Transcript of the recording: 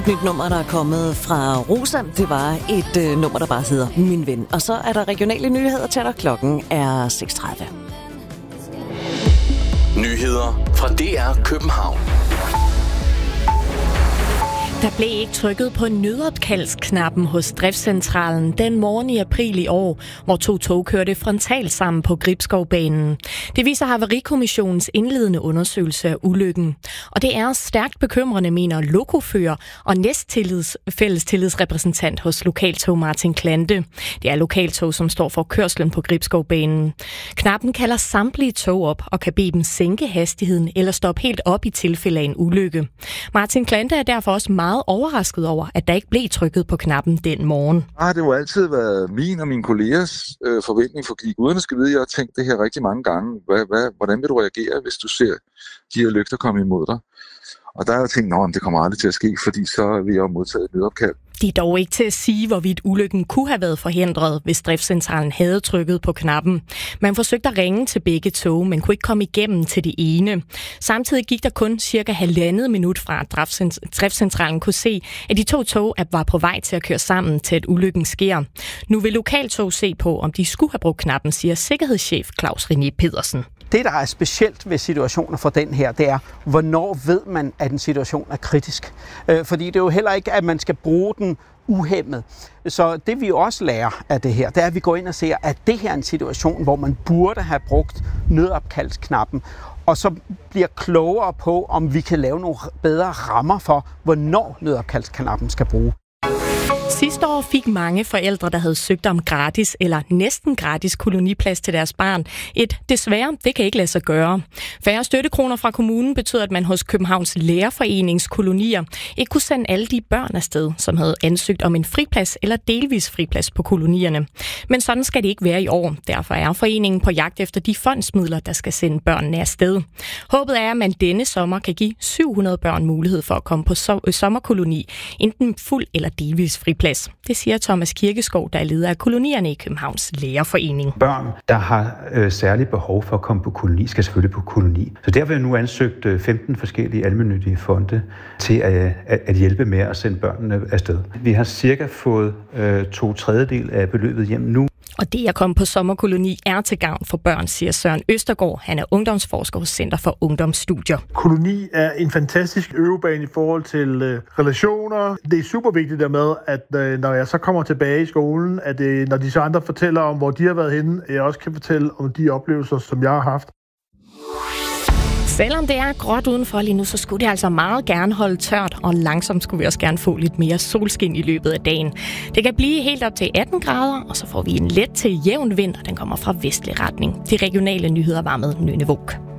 Nyt nummer, der er kommet fra Rosa. Det var et nummer, der bare hedder Min Ven. Og så er der regionale nyheder til dig. Klokken er 6:30. Nyheder fra DR København. Der blev ikke trykket på nødopkaldsknappen hos driftscentralen den morgen i april i år, hvor 2 tog kørte frontalt sammen på Gribskovbanen. Det viser Havarikommissionens indledende undersøgelse af ulykken. Og det er stærkt bekymrende, mener lokofører og fællestillidsrepræsentant hos Lokaltog Martin Klante. Det er Lokaltog, som står for kørslen på Gribskovbanen. Knappen kalder samtlige tog op og kan bede dem sænke hastigheden eller stoppe helt op i tilfælde af en ulykke. Martin Klante er derfor også meget overrasket over, at der ikke blev trykket på knappen den morgen. Det har jo altid været min og mine kollegers forventning, for guderne skal vide, at jeg har tænkt det her rigtig mange gange. Hvordan vil du reagere, hvis du ser de her lygter komme imod dig? Og der har jeg tænkt, at det kommer aldrig til at ske, fordi så vil jeg jo modtage et nødopkald. Det er dog ikke til at sige, hvorvidt ulykken kunne have været forhindret, hvis driftscentralen havde trykket på knappen. Man forsøgte at ringe til begge tog, men kunne ikke komme igennem til det ene. Samtidig gik der kun cirka 1,5 minut fra, at driftscentralen kunne se, at de 2 tog var på vej til at køre sammen, til at ulykken sker. Nu vil Lokaltog se på, om de skulle have brugt knappen, siger sikkerhedschef Claus René Pedersen. Det, der er specielt ved situationer for den her, det er, hvornår ved man, at en situation er kritisk. Fordi det er jo heller ikke, at man skal bruge den uhæmmet. Så det vi jo også lærer af det her, det er, at vi går ind og ser, at det her er en situation, hvor man burde have brugt nødopkaldsknappen, og så bliver klogere på, om vi kan lave nogle bedre rammer for, hvornår nødopkaldsknappen skal bruges. Sidste år fik mange forældre, der havde søgt om gratis eller næsten gratis koloniplads til deres barn. Desværre, det kan ikke lade sig gøre. Færre støttekroner fra kommunen betød, at man hos Københavns Lærerforenings kolonier ikke kunne sende alle de børn afsted, som havde ansøgt om en friplads eller delvis friplads på kolonierne. Men sådan skal det ikke være i år. Derfor er foreningen på jagt efter de fondsmidler, der skal sende børnene afsted. Håbet er, at man denne sommer kan give 700 børn mulighed for at komme på sommerkoloni, enten fuld eller delvis friplads. Det siger Thomas Kirkeskov, der er leder af kolonierne i Københavns Lærerforening. Børn, der har særligt behov for at komme på koloni, skal selvfølgelig på koloni. Så derfor har jeg nu ansøgt 15 forskellige almennyttige fonde til at hjælpe med at sende børnene afsted. Vi har cirka fået 2/3 af beløbet hjem nu. Og det at komme på sommerkoloni er til gavn for børn, siger Søren Østergaard. Han er ungdomsforsker hos Center for Ungdomsstudier. Koloni er en fantastisk øvebane i forhold til relationer. Det er super vigtigt der med, at når jeg så kommer tilbage i skolen, at når de så andre fortæller om, hvor de har været henne, jeg også kan fortælle om de oplevelser, som jeg har haft. Selvom det er gråt udenfor lige nu, så skulle det altså meget gerne holde tørt, og langsomt skulle vi også gerne få lidt mere solskin i løbet af dagen. Det kan blive helt op til 18 grader, og så får vi en let til jævn vind, og den kommer fra vestlig retning. De regionale nyheder var med Nynne Våg.